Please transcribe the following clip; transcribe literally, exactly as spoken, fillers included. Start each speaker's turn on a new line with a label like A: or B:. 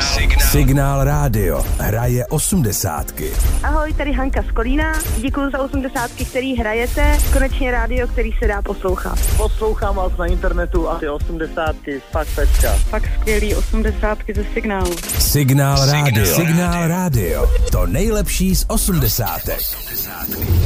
A: Signál. Signál rádio. Hraje osmdesátky.
B: Ahoj, tady Hanka z Kolína. Děkuji za osmdesátky, který hrajete. Konečně rádio, který se dá poslouchat.
C: Poslouchám vás na internetu a ty osmdesátky, fakt pecka.
B: Fakt skvělý osmdesátky ze Signálu.
A: Signál rádio. Signál rádio. To nejlepší z osmdesátek.